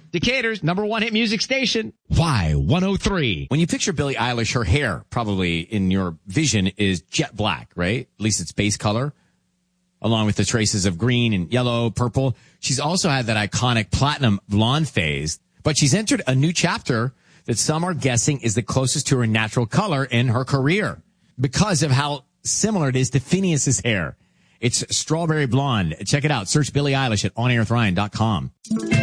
Decatur's #1 hit music station, Y103. When you picture Billie Eilish, her hair probably in your vision is jet black, right? At least it's base color, along with the traces of green and yellow, purple. She's also had that iconic platinum blonde phase, but she's entered a new chapter that some are guessing is the closest to her natural color in her career because of how similar it is to Phineas's hair. It's strawberry blonde. Check it out. Search Billie Eilish at onairwithryan.com.